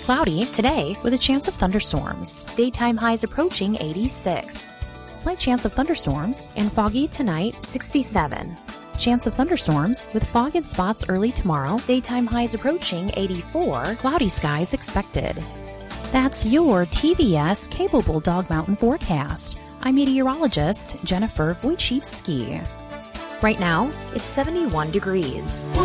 cloudy today with a chance of thunderstorms. Daytime highs approaching 86. Slight chance of thunderstorms and foggy tonight, 67. Chance of thunderstorms with fog in spots early tomorrow. Daytime highs approaching 84. Cloudy skies expected. That's your TVS Capable Dog Mountain forecast. I'm meteorologist Jennifer Wojcicki. Right now, it's 71 degrees.